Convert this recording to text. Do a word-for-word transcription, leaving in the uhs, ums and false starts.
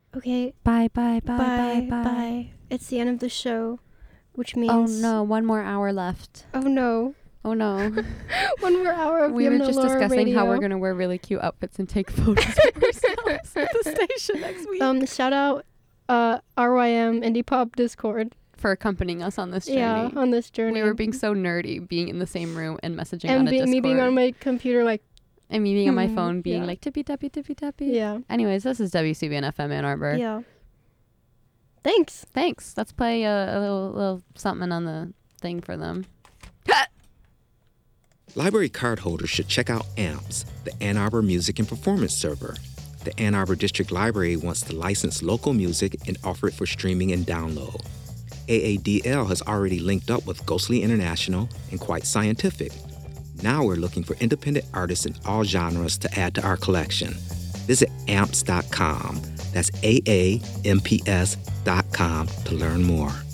Okay. Bye, bye, bye, Bye. bye, bye. Bye. It's the end of the show, which means. Oh no, one more hour left. Oh no. Oh no. One more hour of We Yum were No just Lore discussing radio. how we're going to wear really cute outfits and take photos of ourselves at the station next week. Um, shout out uh, R Y M Indie Pop Discord. For accompanying us on this journey. Yeah, on this journey. We were being so nerdy, being in the same room and messaging and on a be- Discord. me being on my computer, like. And me being on my hmm, phone, being yeah. like, tippy tappy, tippy tappy. Yeah. Anyways, this is W C B N F M Ann Arbor. Yeah. Thanks. Thanks. Let's play a, a little, little something on the thing for them. Library cardholders should check out A M Ps, the Ann Arbor Music and Performance Server. The Ann Arbor District Library wants to license local music and offer it for streaming and download. A A D L has already linked up with Ghostly International and Quite Scientific. Now we're looking for independent artists in all genres to add to our collection. Visit amps dot com. That's A A M P S dot com to learn more.